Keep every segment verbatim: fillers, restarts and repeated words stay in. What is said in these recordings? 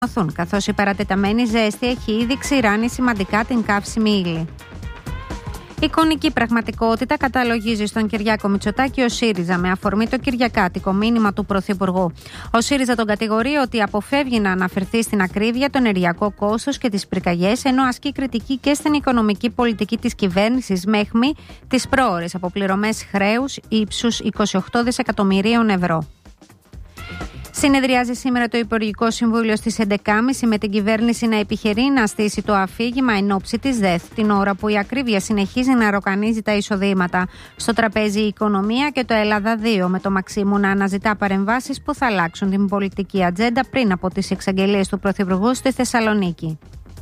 καθώς η παρατεταμένη ζέστη έχει ήδη ξηράνει σημαντικά την καύσιμη ύλη. Η εικονική πραγματικότητα καταλογίζει στον Κυριάκο Μητσοτάκη ο ΣΥΡΙΖΑ με αφορμή το κυριακάτικο μήνυμα του Πρωθυπουργού. Ο ΣΥΡΙΖΑ τον κατηγορεί ότι αποφεύγει να αναφερθεί στην ακρίβεια, το ενεργειακό κόστος και τις πυρκαγιές, ενώ ασκεί κριτική και στην οικονομική πολιτική της κυβέρνησης με αιχμή τις πρόωρες αποπληρωμές χρέους ύψους είκοσι οκτώ δισεκατομμυρίων ευρώ. Συνεδριάζει σήμερα το Υπουργικό Συμβούλιο στις έντεκα και τριάντα με την κυβέρνηση να επιχειρεί να στήσει το αφήγημα εν ώψη της ΔΕΘ, την ώρα που η ακρίβεια συνεχίζει να ροκανίζει τα εισοδήματα. Στο τραπέζι η οικονομία και το Ελλάδα δύο, με το Μαξίμου να αναζητά παρεμβάσεις που θα αλλάξουν την πολιτική ατζέντα πριν από τις εξαγγελίες του Πρωθυπουργού στη Θεσσαλονίκη.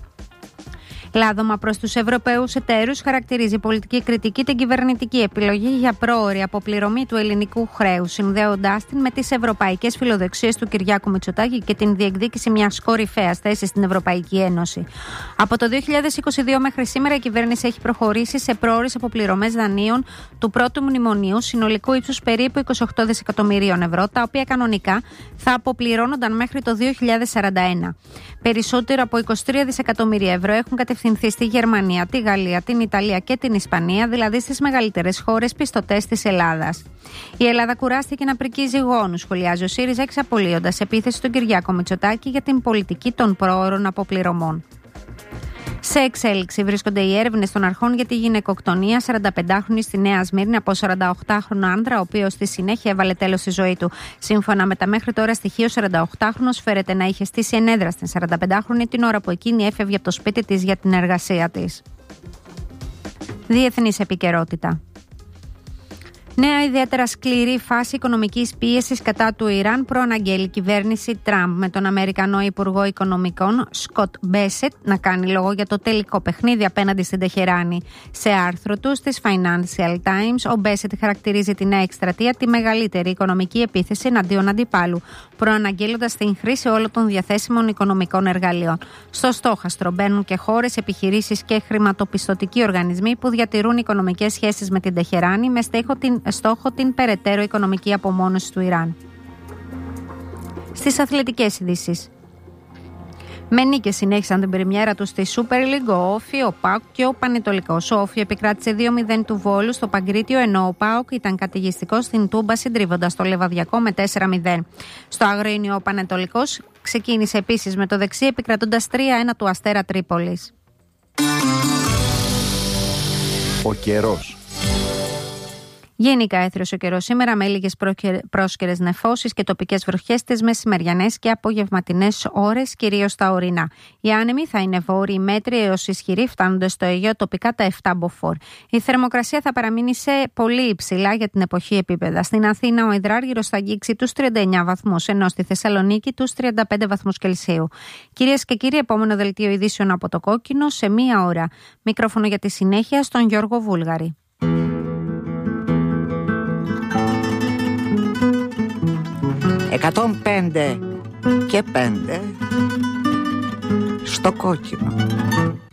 Λάδωμα προς τους Ευρωπαίους εταίρους χαρακτηρίζει η πολιτική κριτική την κυβερνητική επιλογή για πρόωρη αποπληρωμή του ελληνικού χρέους, συνδέοντάς την με τις ευρωπαϊκές φιλοδοξίες του Κυριάκου Μητσοτάκη και την διεκδίκηση μιας κορυφαίας θέσης στην Ευρωπαϊκή Ένωση. Από το δύο χιλιάδες είκοσι δύο μέχρι σήμερα η κυβέρνηση έχει προχωρήσει σε πρόωρες αποπληρωμές δανείων του πρώτου μνημονίου συνολικού ύψους περίπου είκοσι οκτώ δισεκατομμυρίων ευρώ, τα οποία κανονικά θα αποπληρώνονταν μέχρι το δύο χιλιάδες σαράντα ένα. Περισσότερο από είκοσι τρία δισεκατομμύρια ευρώ έχουν κατευθυνθεί στη Γερμανία, τη Γαλλία, την Ιταλία και την Ισπανία, δηλαδή στις μεγαλύτερες χώρες πιστωτές της Ελλάδας. Η Ελλάδα κουράστηκε να πρικίζει γόνους, σχολιάζει ο ΣΥΡΙΖΑ, εξαπολύοντας επίθεση στον Κυριάκο Μητσοτάκη για την πολιτική των πρόωρων αποπληρωμών. Σε εξέλιξη βρίσκονται οι έρευνες των αρχών για τη γυναικοκτονία σαρανταπεντάχρονη στη Νέα Σμύρνη από σαρανταοκτάχρονο άνδρα, ο οποίος στη συνέχεια έβαλε τέλος στη ζωή του. Σύμφωνα με τα μέχρι τώρα στοιχεία, ο σαρανταοκτάχρονος φέρεται να είχε στήσει ενέδρα στην σαρανταπεντάχρονη την ώρα που εκείνη έφευγε από το σπίτι της για την εργασία της. Διεθνής επικαιρότητα. Νέα ιδιαίτερα σκληρή φάση οικονομικής πίεσης κατά του Ιράν προαναγγέλει η κυβέρνηση Τραμπ, με τον Αμερικανό Υπουργό Οικονομικών Σκοτ Μπέσετ να κάνει λόγο για το τελικό παιχνίδι απέναντι στην Τεχεράνη. Σε άρθρο του στις Financial Times, ο Μπέσετ χαρακτηρίζει τη νέα εκστρατεία τη μεγαλύτερη οικονομική επίθεση εναντίον αντιπάλου, προαναγγέλλοντας την χρήση όλων των διαθέσιμων οικονομικών εργαλείων. Στο στόχαστρο μπαίνουν και χώρες, επιχειρήσεις και χρηματοπιστωτικοί οργανισμοί που διατηρούν οικονομικές σχέσεις με την Τεχεράνη με στόχο την στόχο την περαιτέρω οικονομική απομόνωση του Ιράν. Στις αθλητικές ειδήσεις. Με νίκες συνέχισαν την πρεμιέρα του στη Super League ο Όφι, ο ΠΑΟΚ και ο Πανετολικός. Ο Όφι επικράτησε δύο μηδέν του Βόλου στο Παγκρίτιο, ενώ ο ΠΑΟΚ ήταν κατηγιστικός στην Τούμπα, συντρίβοντας το Λεβαδιακό με τέσσερα μηδέν. Στο Αγρίνιο ο Πανετολικός ξεκίνησε επίσης με το δεξί, επικρατώντας τρία ένα του Αστέρα Τρίπολης. Ο καιρός. Γενικά έθριος ο καιρός σήμερα με λίγες πρόσκαιρες νεφώσεις και τοπικές βροχές τις μεσημεριανές και απογευματινές ώρες, κυρίως στα ορεινά. Οι άνεμοι θα είναι βόρειοι μέτροι έως ισχυροί, φτάνοντας στο Αιγαίο τοπικά τα επτά μποφόρ. Η θερμοκρασία θα παραμείνει σε πολύ υψηλά για την εποχή επίπεδα. Στην Αθήνα ο υδράργυρος θα αγγίξει τους τριάντα εννέα βαθμούς, ενώ στη Θεσσαλονίκη τους τριάντα πέντε βαθμούς Κελσίου. Κυρίες και κύριοι, επόμενο δελτίο ειδήσεων από το Κόκκινο σε μία ώρα. Μικρόφωνο για τη συνέχεια στον Γιώργο Βούλγαρη. εκατόν πέντε και πέντε στο Κόκκινο.